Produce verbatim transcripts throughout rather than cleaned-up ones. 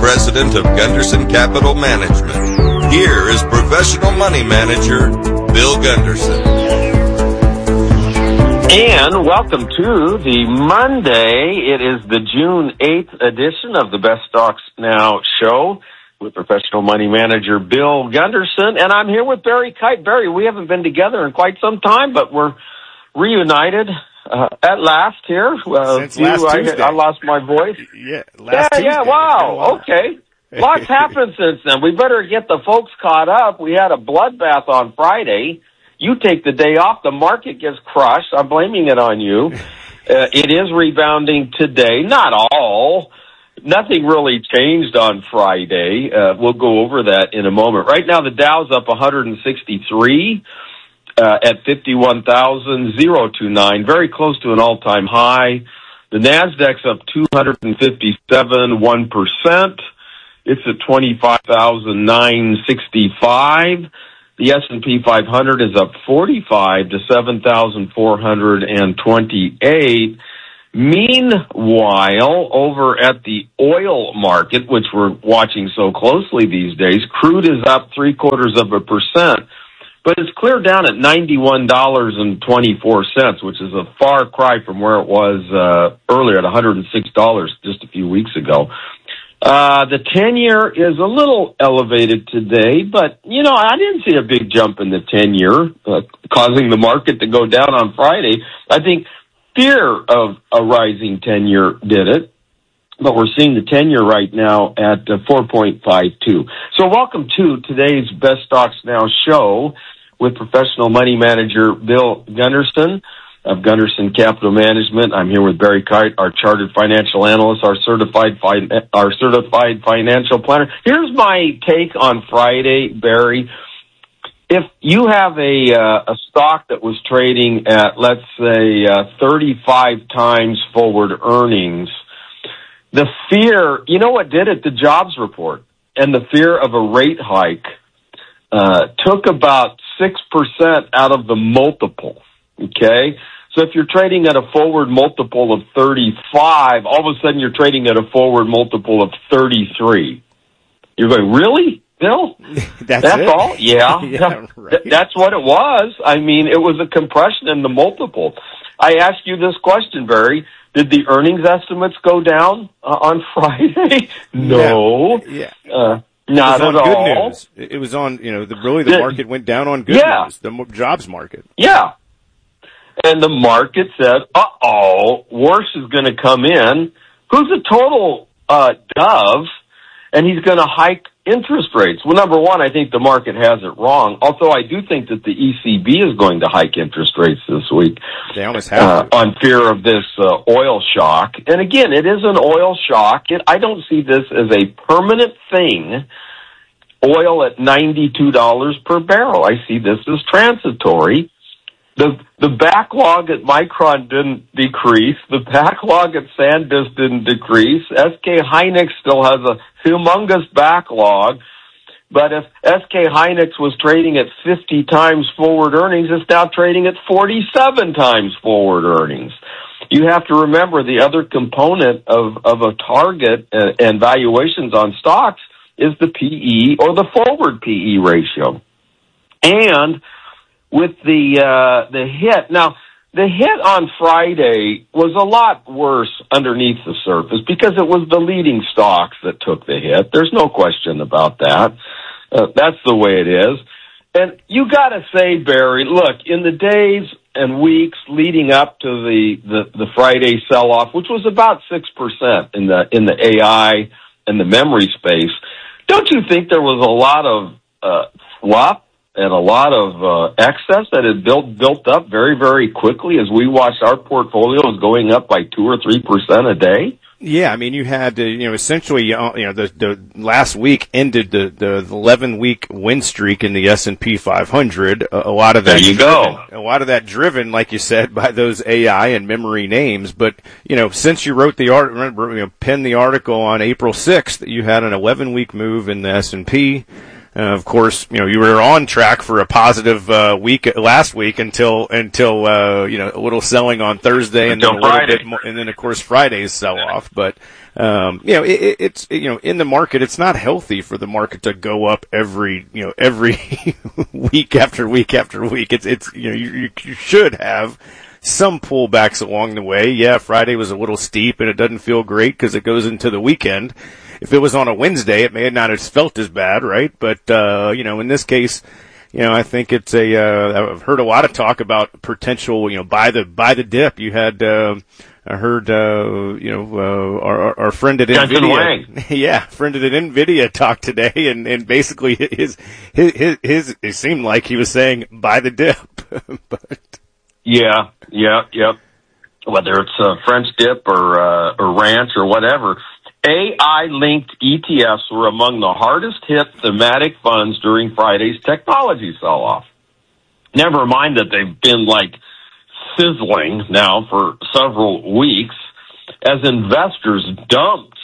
President of Gunderson Capital Management. Here is Professional Money Manager Bill Gunderson. And welcome to the Monday. It is the June eighth edition of the Best Stocks Now show with Professional Money Manager Bill Gunderson. And I'm here with Barry Kite. Barry, we haven't been together in quite some time, but we're reunited uh, at last here. Uh, Since last you, Tuesday. I, I lost my voice. Yeah, last yeah, Tuesday. yeah, wow, okay. Lots happened since then. We better get the folks caught up. We had a bloodbath on Friday. You take the day off, the market gets crushed. I'm blaming it on you. Uh, it is rebounding today. Not all. Nothing really changed on Friday. Uh, we'll go over that in a moment. Right now, the Dow's up one hundred sixty-three uh, at fifty-one thousand twenty-nine, very close to an all-time high. The Nasdaq's up two hundred fifty-seven, one percent. It's at twenty-five thousand nine hundred sixty-five. The S and P five hundred is up forty-five to seven thousand four hundred twenty-eight. Meanwhile, over at the oil market, which we're watching so closely these days, crude is up three quarters of a percent, but it's clear down at ninety-one dollars and twenty-four cents, which is a far cry from where it was uh, earlier at one hundred six dollars just a few weeks ago. Uh, the ten-year is a little elevated today, but, you know, I didn't see a big jump in the ten-year, uh, causing the market to go down on Friday. I think fear of a rising ten-year did it, but we're seeing the ten-year right now at uh, four point five two. So welcome to today's Best Stocks Now show with Professional Money Manager Bill Gunderson of Gunderson Capital Management. I'm here with Barry Kite, our chartered financial analyst, our certified fi- our certified financial planner. Here's my take on Friday, Barry. If you have a uh, a stock that was trading at, let's say, uh, thirty-five times forward earnings, the fear, you know what did it? The jobs report and the fear of a rate hike uh, took about six percent out of the multiple, okay? So if you're trading at a forward multiple of thirty-five, all of a sudden you're trading at a forward multiple of thirty-three. You're going, really, Bill? That's, That's it? all? Yeah. yeah right. Th- that's what it was. I mean, it was a compression in the multiple. I asked you this question, Barry. Did the earnings estimates go down uh, on Friday? No. Yeah. Uh, not it was on at good all. news. It was on, you know, the, really the, the market went down on good yeah. news, the jobs market. Yeah. And the market said, uh-oh, worse is going to come in. Who's a total uh, dove, and he's going to hike interest rates? Well, number one, I think the market has it wrong. Also, I do think that the E C B is going to hike interest rates this week. They almost have uh, on fear of this uh, oil shock. And again, it is an oil shock. It, I don't see this as a permanent thing. Oil at ninety-two dollars per barrel. I see this as transitory. The the backlog at Micron didn't decrease. The backlog at SanDisk didn't decrease. S K Hynix still has a humongous backlog. But if S K Hynix was trading at fifty times forward earnings, it's now trading at forty-seven times forward earnings. You have to remember the other component of, of a target and, and valuations on stocks is the P E or the forward P E ratio. And with the uh, the hit. Now, the hit on Friday was a lot worse underneath the surface because it was the leading stocks that took the hit. There's no question about that. Uh, that's the way it is. And you got to say, Barry, look, in the days and weeks leading up to the, the, the Friday sell-off, which was about six percent in the in the A I and the memory space, don't you think there was a lot of uh, fluff and a lot of uh, excess that had built built up very, very quickly as we watched our portfolios going up by two or three percent a day? Yeah, I mean, you had, uh, you know, essentially, uh, you know, the, the last week ended the, the eleven-week win streak in the S and P five hundred. A, a lot of that, there you driven, go. A lot of that driven, like you said, by those A I and memory names. But, you know, since you wrote the art, remember, you know, penned the article on April sixth, you had an eleven-week move in the S and P. Uh, of course, you know, you were on track for a positive uh, week last week until until uh, you know, a little selling on Thursday, and then a little Friday. bit more, and then of course Friday's sell off. But um, you know, it, it's you know, in the market, it's not healthy for the market to go up every you know every week after week after week. It's it's you know, you, you should have some pullbacks along the way. Yeah, Friday was a little steep, and it doesn't feel great because it goes into the weekend. If it was on a Wednesday, it may not have felt as bad, right? But, uh, you know, in this case, you know, I think it's a, uh, I've heard a lot of talk about potential, you know, buy the, buy the dip. You had, uh, I heard, uh, you know, uh, our, our friend at Jensen NVIDIA. Wang. Yeah, friend at NVIDIA talked today, and, and basically his, his, his, his, it seemed like he was saying buy the dip. But. Yeah, yeah, yep. Whether it's a French dip or, uh, or ranch or whatever. A I-linked E T Fs were among the hardest hit thematic funds during Friday's technology sell-off. Never mind that they've been like sizzling now for several weeks as investors dumped.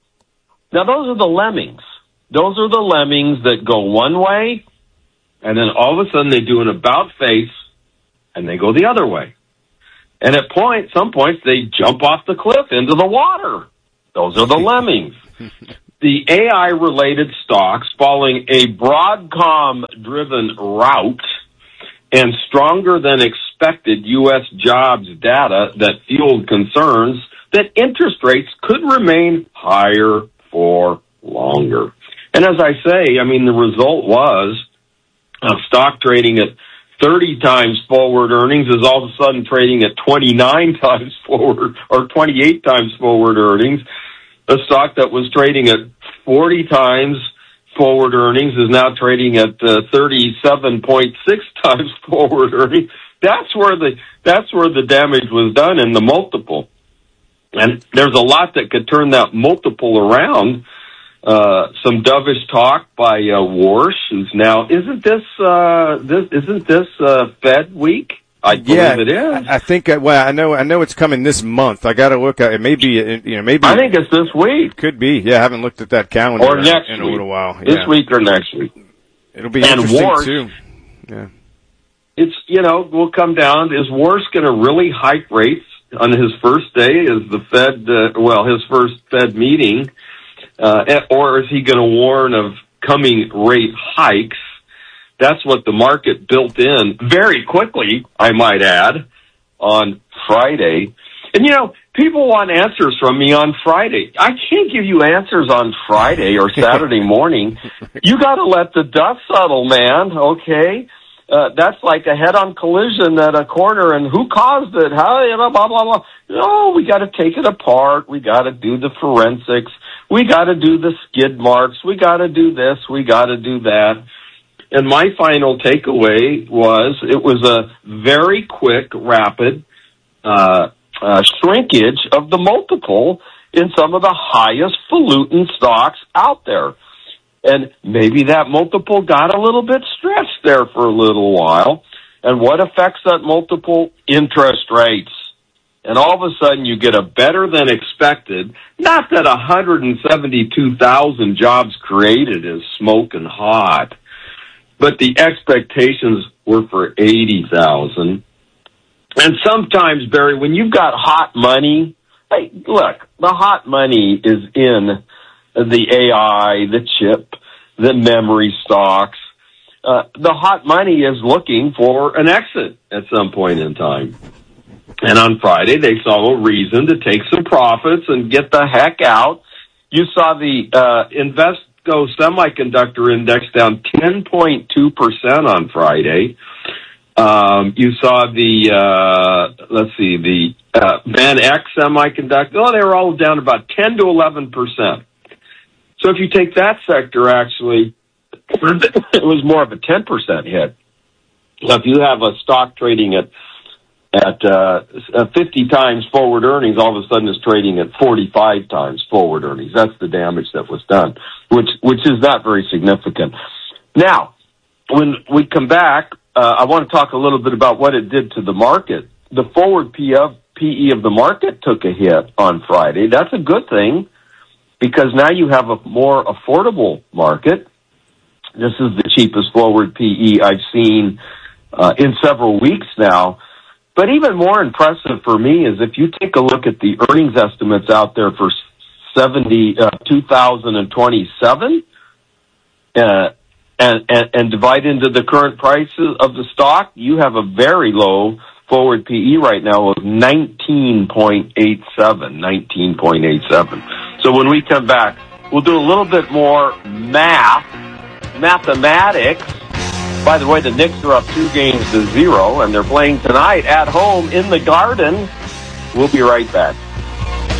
Now those are the lemmings. Those are the lemmings that go one way, and then all of a sudden they do an about face and they go the other way. And at point, some points they jump off the cliff into the water. Those are the lemmings. The A I-related stocks following a Broadcom-driven rout and stronger than expected U S jobs data that fueled concerns that interest rates could remain higher for longer. And as I say, I mean, the result was a stock trading at thirty times forward earnings is all of a sudden trading at twenty-nine times forward or twenty-eight times forward earnings. A stock that was trading at forty times forward earnings is now trading at uh, thirty-seven point six times forward earnings. That's where the that's where the damage was done in the multiple. And there's a lot that could turn that multiple around. Uh, some dovish talk by uh, Warsh, who's now isn't this uh, this isn't this uh, Fed week? I believe yeah, it is. I think. Well, I know. I know it's coming this month. I got to look at it. Maybe you know. Maybe I think it's this week. Could be. Yeah, I haven't looked at that calendar or next in, in week. a little while. This yeah. week or next week. It'll be and interesting Warsh, too. Yeah. It's you know we'll come down. Is Warsh going to really hike rates on his first day? Is the Fed uh, well his first Fed meeting? Uh, or is he going to warn of coming rate hikes? That's what the market built in very quickly, I might add, on Friday. And, you know, people want answers from me on Friday. I can't give you answers on Friday or Saturday morning. You got to let the dust settle, man, okay? Uh, that's like a head-on collision at a corner, and who caused it? How, you know, blah, blah, blah. No, we got to take it apart. We got to do the forensics. We got to do the skid marks. We got to do this. We got to do that. And my final takeaway was it was a very quick, rapid uh, uh, shrinkage of the multiple in some of the highest falutin stocks out there. And maybe that multiple got a little bit stretched there for a little while. And what affects that multiple? Interest rates. And all of a sudden you get a better than expected, not that one hundred seventy-two thousand jobs created is smoking hot, but the expectations were for eighty thousand. And sometimes, Barry, when you've got hot money, hey, look, the hot money is in the A I, the chip, the memory stocks. Uh, the hot money is looking for an exit at some point in time. And on Friday, they saw a reason to take some profits and get the heck out. You saw the uh, Invesco Semiconductor Index down ten point two percent on Friday. Um, you saw the, uh, let's see, the uh, VanEck Semiconductor. Oh, they were all down about ten to eleven percent. So if you take that sector, actually, it was more of a ten percent hit. So if you have a stock trading at at uh, fifty times forward earnings, all of a sudden it's trading at forty-five times forward earnings. That's the damage that was done, which which is not very significant. Now, when we come back, uh, I want to talk a little bit about what it did to the market. The forward P E of the market took a hit on Friday. That's a good thing because now you have a more affordable market. This is the cheapest forward P E I've seen uh, in several weeks now. But even more impressive for me is if you take a look at the earnings estimates out there for seventy, uh, two thousand twenty-seven, uh, and, and, and divide into the current prices of the stock, you have a very low forward P E right now of nineteen point eight seven, nineteen point eight seven. So when we come back, we'll do a little bit more math, mathematics. By the way, the Knicks are up two games to zero, and they're playing tonight at home in the Garden. We'll be right back.